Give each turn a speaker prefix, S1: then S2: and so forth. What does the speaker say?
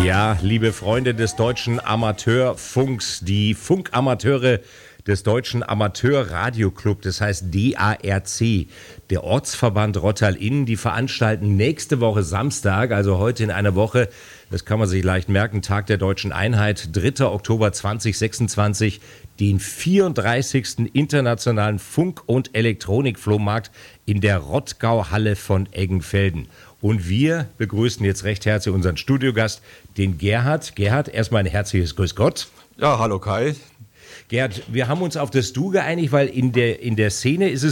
S1: Ja, liebe Freunde des deutschen Amateurfunks, die Funkamateure des Deutschen Amateurradioclub, das heißt DARC, der Ortsverband Rottal-Inn, die veranstalten nächste Woche Samstag, also heute in einer Woche, das kann man sich leicht merken, Tag der Deutschen Einheit, 3. Oktober 2026, den 34. Internationalen Funk- und Elektronikflohmarkt in der Rottgau-Halle von Eggenfelden. Und wir begrüßen jetzt recht herzlich unseren Studiogast, den Gerhard. Gerhard, erstmal ein herzliches Grüß Gott.
S2: Ja, hallo Kai.
S1: Gerhard, wir haben uns auf das Du geeinigt, weil in der Szene ist es